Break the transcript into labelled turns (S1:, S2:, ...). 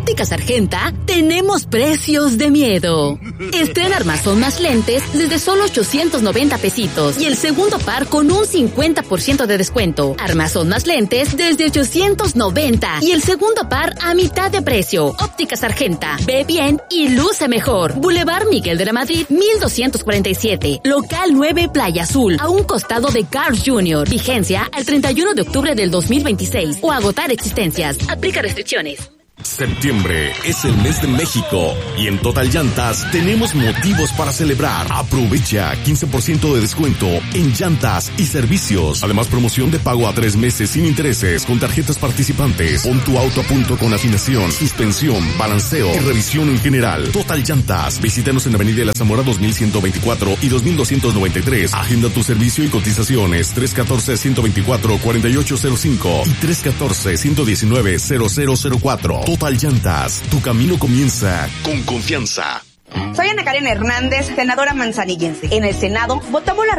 S1: Ópticas Argenta tenemos precios de miedo. Estrena armazón más lentes desde solo 890 pesitos y el segundo par con un 50% de descuento. Armazón más lentes desde 890 y el segundo par a mitad de precio. Ópticas Argenta, ve bien y luce mejor. Boulevard Miguel de la Madrid, 1247. Local 9, Playa Azul, a un costado de Carl's Jr. Vigencia al 31 de octubre del 2026 o agotar existencias. Aplica restricciones.
S2: Septiembre es el mes de México y en Total Llantas tenemos motivos para celebrar. Aprovecha 15% de descuento en llantas y servicios. Además, promoción de pago a 3 meses sin intereses con tarjetas participantes. Pon tu auto a punto con afinación, suspensión, balanceo y revisión en general. Total Llantas. Visítanos en Avenida de la Zamora 2124 y 2293. Agenda tu servicio y cotizaciones 314-124-4805 y 314-119-0004. Total Llantas, tu camino comienza con confianza.
S3: Soy Ana Karen Hernández, senadora manzanillense. En el Senado votamos la